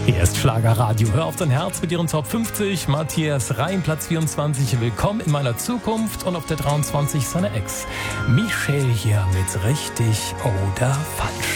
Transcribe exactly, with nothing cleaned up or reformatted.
Hier ist Schlagerradio. Hör auf dein Herz mit ihren Top fünfzig. Matthias Reim, Platz vierundzwanzig. Willkommen in meiner Zukunft. Und auf der dreiundzwanzig seine Ex. Michelle hier mit richtig oder falsch.